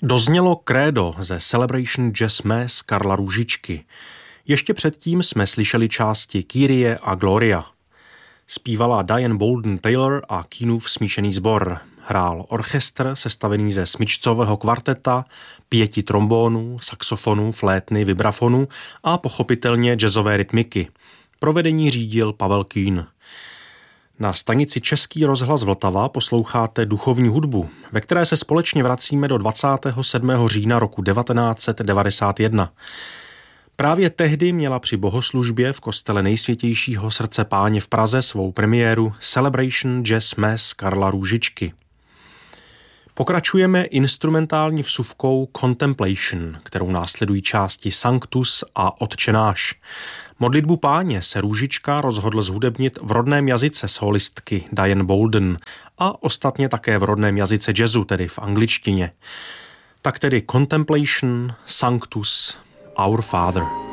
Doznělo krédo ze Celebration Jazz Mass Karla Růžičky. Ještě předtím jsme slyšeli části Kyrie a Gloria. Zpívala Diane Bolden Taylor a Keenův smíšený sbor. Hrál orchestr sestavený ze smyčcového kvarteta, 5 trombónů, saxofonů, flétny, vibrafonů a pochopitelně jazzové rytmiky. Provedení řídil Pavel Kühn. Na stanici Český rozhlas Vltava posloucháte duchovní hudbu, ve které se společně vracíme do 27. října roku 1991. Právě tehdy měla při bohoslužbě v kostele Nejsvětějšího srdce Páně v Praze svou premiéru Celebration Jazz Mass Karla Růžičky. Pokračujeme instrumentální vsuvkou Contemplation, kterou následují části Sanctus a Otče náš. Modlitbu Páně se Růžička rozhodl zhudebnit v rodném jazyce solistky Diane Bolden a ostatně také v rodném jazyce jazzu, tedy v angličtině. Tak tedy Contemplation, Sanctus, Our Father.